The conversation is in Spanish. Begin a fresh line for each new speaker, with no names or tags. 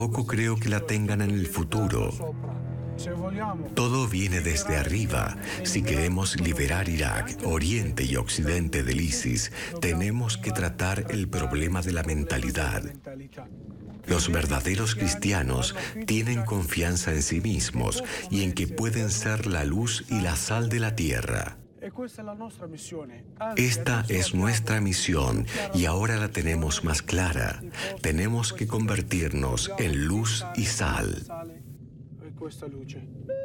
Poco creo que la tengan en el futuro. Todo viene desde arriba. Si queremos liberar Irak, Oriente y Occidente del ISIS, tenemos que tratar el problema de la mentalidad. Los verdaderos cristianos tienen confianza en sí mismos y en que pueden ser la luz y la sal de la tierra. Esta es nuestra misión y ahora la tenemos más clara. Tenemos que convertirnos en luz y sal.